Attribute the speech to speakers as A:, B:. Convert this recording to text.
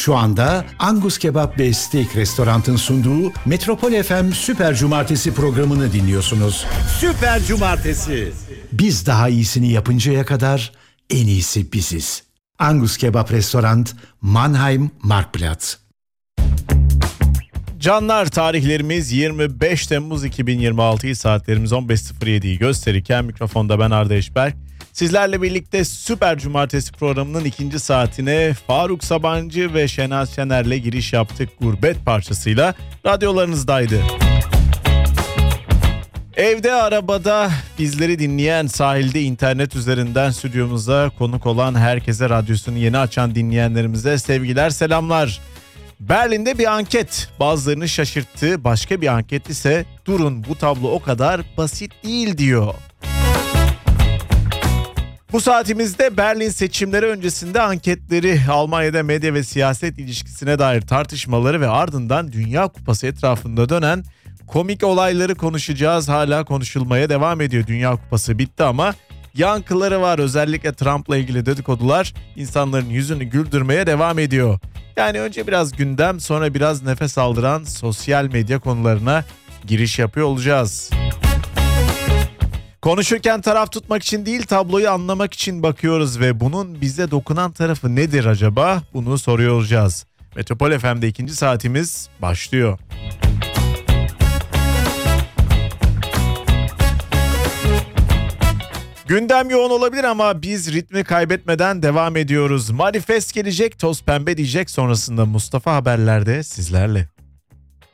A: Şu anda Angus Kebap ve Steak Restorant'ın sunduğu Metropol FM Süper Cumartesi programını dinliyorsunuz.
B: Süper Cumartesi.
A: Biz daha iyisini yapıncaya kadar en iyisi biziz. Angus Kebap Restorant, Mannheim, Marktplatz.
C: Canlar, tarihlerimiz 25 Temmuz 2026, saatlerimiz 15.07'yi gösterirken mikrofonda ben Arda Eşberk. Sizlerle birlikte Süper Cumartesi programının ikinci saatine Faruk Sabancı ve Şenaz Şener'le giriş yaptık. Gurbet parçasıyla radyolarınızdaydı. Evde, arabada bizleri dinleyen, sahilde, internet üzerinden stüdyomuza konuk olan herkese, radyosunu yeni açan dinleyenlerimize sevgiler, selamlar. Berlin'de bir anket bazılarını şaşırttı. Başka bir anket ise durun bu tablo o kadar basit değil diyor. Bu saatimizde Berlin seçimleri öncesinde anketleri, Almanya'da medya ve siyaset ilişkisine dair tartışmaları ve ardından Dünya Kupası etrafında dönen komik olayları konuşacağız. Hala konuşulmaya devam ediyor. Dünya Kupası bitti ama yankıları var. Özellikle Trump'la ilgili dedikodular insanların yüzünü güldürmeye devam ediyor. Yani önce biraz gündem, sonra biraz nefes aldıran sosyal medya konularına giriş yapıyor olacağız. Konuşurken taraf tutmak için değil, tabloyu anlamak için bakıyoruz ve bunun bize dokunan tarafı nedir acaba? Bunu soruyor olacağız. Metropol FM'de ikinci saatimiz başlıyor. Gündem yoğun olabilir ama biz ritmi kaybetmeden devam ediyoruz. Manifest gelecek, toz pembe diyecek, sonrasında Mustafa haberlerde sizlerle.